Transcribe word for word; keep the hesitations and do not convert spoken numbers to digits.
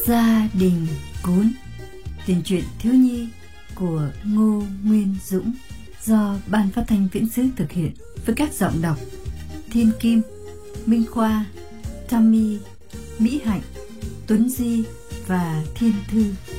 Gia đình cuốn, tiền truyện thiếu nhi của Ngô Nguyên Dũng, do Ban Phát thanh Viễn xứ thực hiện, với các giọng đọc Thiên Kim, Minh Khoa, Tammy, Mỹ Hạnh, Tuấn Di và Thiên Thư.